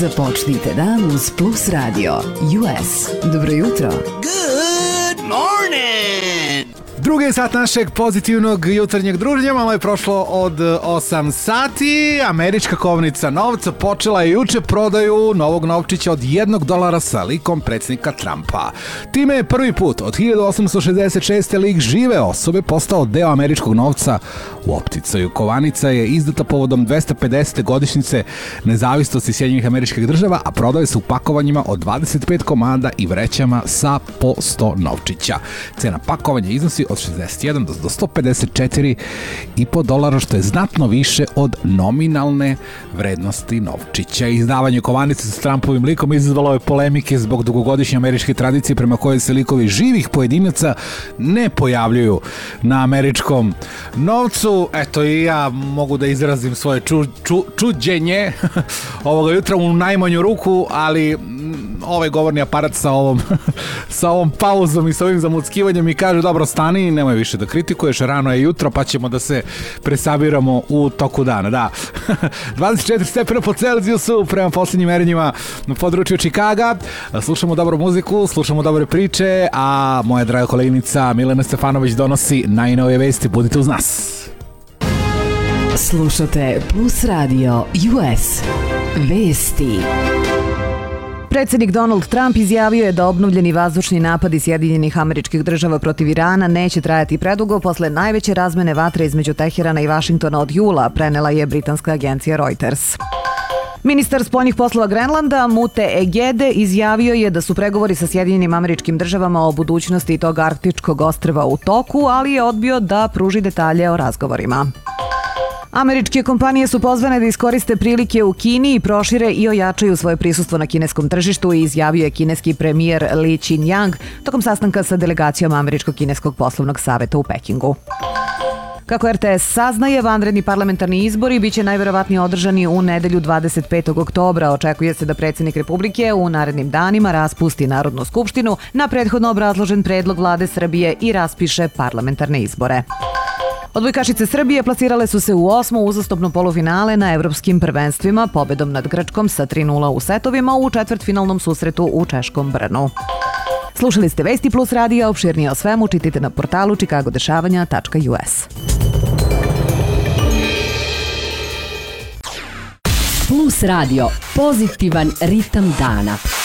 Započnite dan uz Plus Radio US. Dobro jutro. Good morning! Drugi sat našeg pozitivnog jutarnjeg druženja, malo je prošlo od 8 sati. Američka kovnica novca počela je juče prodaju novog novčića od $1 sa likom predsjednika Trumpa. Time je prvi put od 1866. lik žive osobe postao deo američkog novca u opticaju. Kovanica je izdata povodom 250. godišnjice nezavisnosti Sjedinjenih Američkih Država, a prodaje se u pakovanjima od 25 komada i vrećama sa po 100 novčića. Cena pakovanja iznosi od 61 do $154,5, što je znatno više od nominalne vrednosti novčića. Izdavanje kovanice sa Trumpovim likom izazvalo je polemike zbog dugogodišnje američke tradicije prema kojoj se likovi živih pojedinaca ne pojavljuju na američkom novcu. Eto, i ja mogu da izrazim svoje čuđenje ovoga jutra u najmanju ruku, ali ovaj govorni aparat sa ovom pauzom i sa ovim zamuckivanjem mi kaže: dobro, stani, nemoj više da kritikuješ, rano je jutro, pa ćemo da se presabiramo u toku dana. Da, 24 stepena po Celzijusu prema posljednjim merenjima na području Čikaga. Slušamo dobru muziku, slušamo dobre priče, a moja draga koleginica Milena Stefanović donosi najnovije vesti. Budite uz nas. Slušate Plus Radio US. Vesti. Predsjednik Donald Trump izjavio je da obnovljeni vazdušni napadi Sjedinjenih Američkih Država protiv Irana neće trajati predugo posle najveće razmene vatre između Teherana i Vašingtona od jula, prenela je britanska agencija Reuters. Ministar spoljnih poslova Grenlanda Mute Egede izjavio je da su pregovori sa Sjedinjenim Američkim Državama o budućnosti tog arktičkog ostrva u toku, ali je odbio da pruži detalje o razgovorima. Američke kompanije su pozvane da iskoriste prilike u Kini i prošire i ojačaju svoje prisustvo na kineskom tržištu, izjavio je kineski premijer Li Qinyang tokom sastanka sa delegacijom Američko-kineskog poslovnog saveta u Pekingu. Kako RTS saznaje, vanredni parlamentarni izbori biće najverovatnije održani u nedelju 25. oktobra. Očekuje se da predsjednik Republike u narednim danima raspusti Narodnu skupštinu na prethodno obrazložen predlog vlade Srbije i raspiše parlamentarne izbore. Odbojkašice Srbije plasirale su se u 8. uzastopno polufinale na evropskim prvenstvima pobedom nad Grčkom sa 3:0 u setovima u četvrtfinalnom susretu u češkom Brnu. Slušali ste Vesti Plus radija, opširnije o svemu čitajte na portalu chicagodešavanja.us. Plus radio, pozitivan ritam dana.